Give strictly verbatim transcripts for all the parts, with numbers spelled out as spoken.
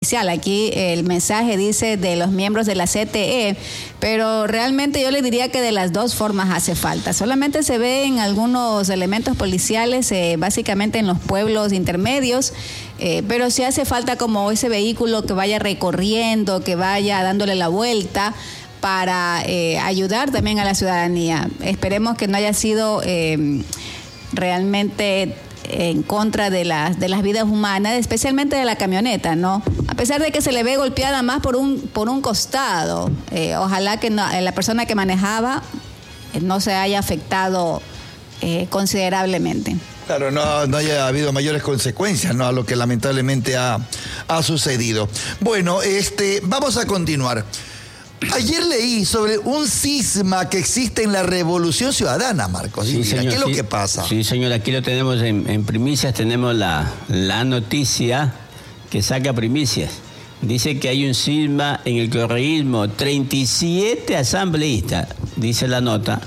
Aquí el mensaje dice de los miembros de la C T E, pero realmente yo le diría que de las dos formas hace falta. Solamente se ve en algunos elementos policiales, eh, básicamente en los pueblos intermedios, eh, pero sí hace falta como ese vehículo que vaya recorriendo, que vaya dándole la vuelta para eh, ayudar también a la ciudadanía. Esperemos que no haya sido eh, realmente en contra de las de las vidas humanas, especialmente de la camioneta, ¿no? A pesar de que se le ve golpeada más por un por un costado, eh, ojalá que no, la persona que manejaba eh, no se haya afectado eh, considerablemente. Claro, no, no haya habido mayores consecuencias, ¿no?, a lo que lamentablemente ha, ha sucedido. Bueno, este, vamos a continuar. Ayer leí sobre un cisma que existe en la Revolución Ciudadana, Marcos. Sí, señor, ¿Qué es lo sí, que pasa? Sí, señor, aquí lo tenemos en, en primicias, tenemos la, la noticia que saca primicias. Dice que hay un cisma en el correísmo, treinta y siete asambleístas, dice la nota,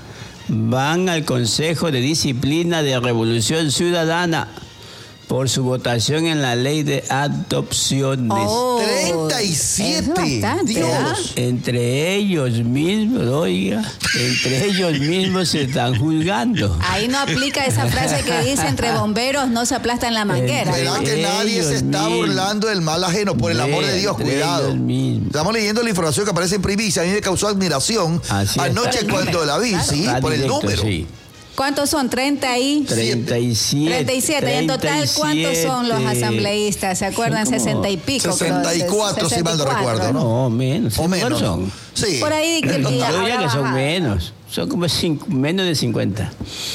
van al Consejo de Disciplina de Revolución Ciudadana por su votación en la ley de adopciones. Oh, treinta y siete. Es bastante, Dios. ¿ah? Entre ellos mismos, oiga, entre ellos mismos se están juzgando. Ahí no aplica esa frase que dice: entre bomberos no se aplastan la manguera. ¿Verdad que nadie ellos se está mismos. burlando del mal ajeno? Por el amor de Dios, Entre cuidado. ellos mismos. Estamos leyendo la información que aparece en primicia. A mí me causó admiración Así anoche está. cuando la vi, Claro. sí, Está por el directo, número. sí. ¿Cuántos son? treinta y... treinta y siete. treinta y siete. En total, ¿cuántos son los asambleístas? ¿Se acuerdan? Son como sesenta y pico. sesenta y cuatro, si mal no recuerdo, ¿no? No, menos. O menos. Son? Sí. Por ahí que En que total. Yo diría habrá que son bajado. menos. Son como cinco, menos de cincuenta.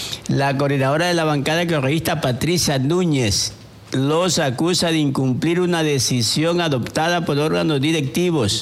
La coordinadora de la bancada correísta, Patricia Núñez, los acusa de incumplir una decisión adoptada por órganos directivos.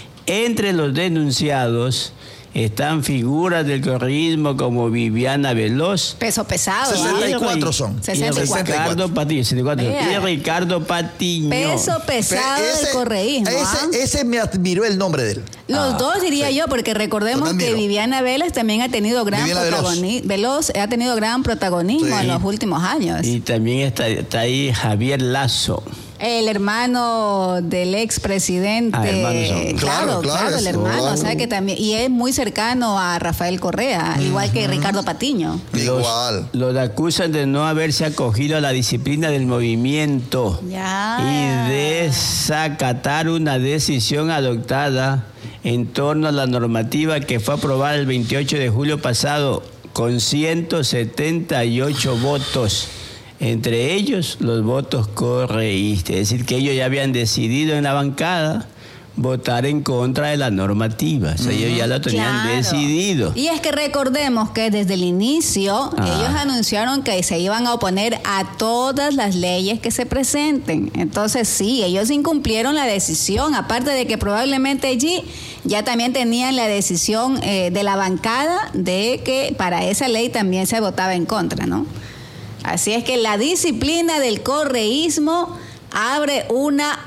Entre los denunciados están figuras del correísmo como Viviana Veloz. Peso pesado. sesenta y ¿ah? cuatro son. sesenta y cuatro. Y Ricardo Patiño. sesenta y cuatro. Vea. Y Ricardo Patiño. Peso pesado Ese- del correísmo. Ese, ¿ah? ese me admiró el nombre de él. Los Ah, dos diría sí. yo, porque recordemos Yo te que admiro. Viviana Veloz también ha tenido gran Viviana Veloz. protagonismo. Veloz ha tenido gran protagonismo Sí. en los últimos años. Y también está, está ahí Javier Lazo. El hermano del expresidente. Ah, hermanos son. Claro, Claro, claro, claro, el eso. hermano. Claro. O sea que también, y es muy cercano a Rafael Correa, igual que Ricardo Patiño. Igual. Los, los acusan de no haberse acogido a la disciplina del movimiento Ya. y de desacatar una decisión adoptada en torno a la normativa que fue aprobada el veintiocho de julio pasado con ciento setenta y ocho votos. Entre ellos los votos correístas, es decir, que ellos ya habían decidido en la bancada votar en contra de la normativa, o sea, ellos ya lo tenían Claro. decidido. Y es que recordemos que desde el inicio Ah. ellos anunciaron que se iban a oponer a todas las leyes que se presenten. Entonces sí, ellos incumplieron la decisión, aparte de que probablemente allí ya también tenían la decisión eh, de la bancada de que para esa ley también se votaba en contra, ¿no? Así es que la disciplina del correísmo abre una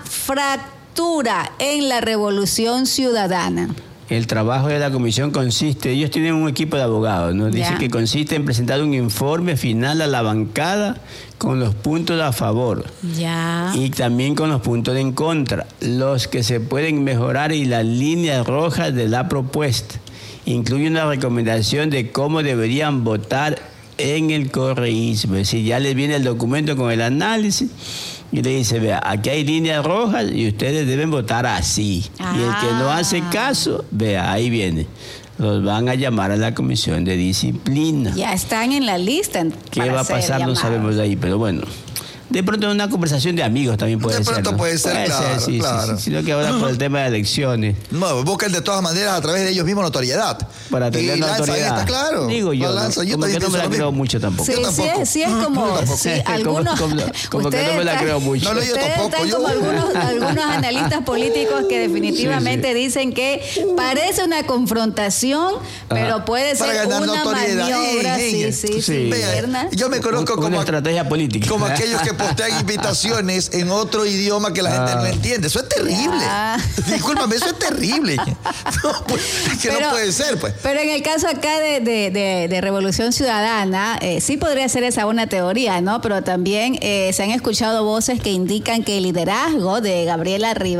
fractura en la Revolución Ciudadana. El trabajo de la comisión consiste, ellos tienen un equipo de abogados, ¿no? Dice Ya. que consiste en presentar un informe final a la bancada con los puntos a favor Ya. y también con los puntos en contra, los que se pueden mejorar y las líneas rojas de la propuesta. Incluye una recomendación de cómo deberían votar en el correísmo, es decir, ya les viene el documento con el análisis y le dice, vea, aquí hay líneas rojas y ustedes deben votar así. Ah. Y el que no hace caso, vea, ahí viene. Los van a llamar a la comisión de disciplina. Ya están en la lista. ¿Qué para va a ser pasar? No llamados. sabemos de ahí, pero bueno. De pronto una conversación de amigos también puede De ser. pronto ¿no? puede ser, claro, sí, sí, claro. sí, sino que ahora por el tema de elecciones. No, buscan de todas maneras a través de ellos mismos notoriedad. Para tener y lanzan autoridad. esta, claro. Digo yo, La lanzan. ¿no? Yo Como que también no me la pienso lo creo mismo. mucho tampoco. Sí, Yo sí, tampoco. es, sí es como Yo tampoco. sí, Como- algunos, como- como que no me la ustedes creo mucho. No, no, yo ustedes tampoco, están yo- como algunos, algunos analistas políticos que definitivamente dicen que parece una confrontación, pero puede Para ser ganar una notoriedad. maniobra, Ey, ey, sí, sí, sí, sí. Vea, interna. yo me conozco Una como, estrategia política. como aquellos que postean invitaciones en otro idioma que la gente no entiende. Eso es terrible. Ya. Discúlpame, eso es terrible. No, pues, que Pero- no puede ser, pues. Pero en el caso acá de, de, de- de Revolución Ciudadana, eh, sí podría ser esa una teoría, ¿no? Pero también eh, se han escuchado voces que indican que el liderazgo de Gabriela Rivas